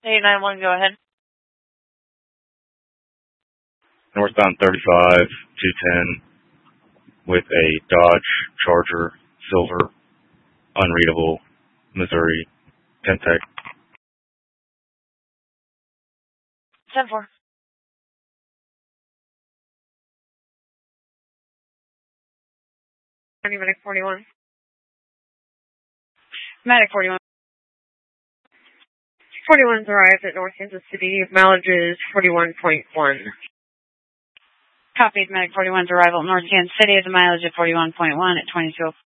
891, go ahead. Northbound 35, 210, with a Dodge Charger, silver, unreadable, Missouri, Pentec. 10-4. Medic 41. Medic 41. 41's arrived at North Kansas City. Mileage is 41.1. Copied. Medic 41's arrival at North Kansas City at the mileage of 41.1 at 22.